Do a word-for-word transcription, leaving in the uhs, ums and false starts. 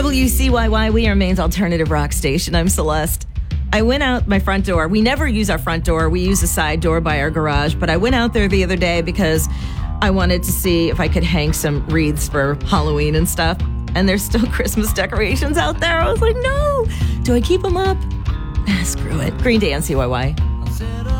W C Y Y, we are Maine's alternative rock station. I'm Celeste. I went out my front door. We never use our front door. We use a side door by our garage. But I went out there the other day because I wanted to see if I could hang some wreaths for Halloween and stuff. And there's still Christmas decorations out there. I was like, no. Do I keep them up? Screw it. Green Day on C Y Y.